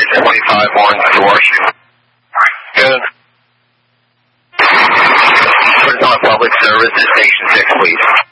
25-1 to Washington. Good. Arizona Public Service to Station 6, please.